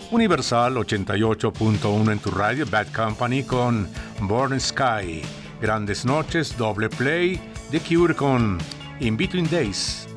Universal 88.1 en tu radio, Bad Company con Born Sky, Grandes Noches, Doble Play, The Cure con In Between Days,